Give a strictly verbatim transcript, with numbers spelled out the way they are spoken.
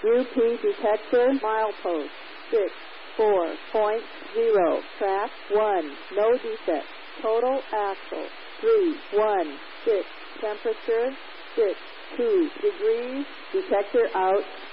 U P detector, milepost, six four point zero, track one, no defect, total axle, three one six, temperature, six two degrees, detector out.